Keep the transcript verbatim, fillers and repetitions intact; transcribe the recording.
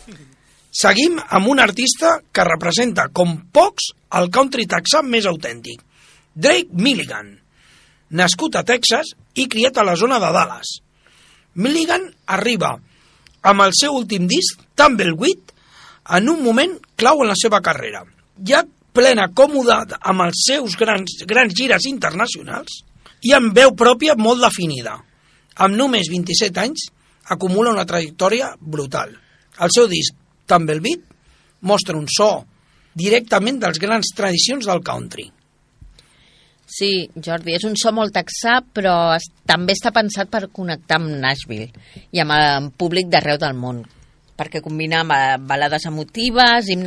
Seguim amb un artista que representa com pocs el country texà més autèntic, Drake Milligan, nascut a Texas i criat a la zona de Dallas. Milligan arriba amb el seu últim disc, Tumbleweed, en un moment clau en la seva carrera. Ja plena còmoda amb els seus grans, grans gires internacionals i amb veu pròpia molt definida. Amb només vint-i-set anys acumula una trajectòria brutal. El seu disc Tumbleweed mostra un so directament dels grans tradicions del country. Sí, Jordi, és un so molt texà, però es, també està pensat per connectar amb Nashville i amb el públic d'arreu del món, perquè combina balades emotives, himnes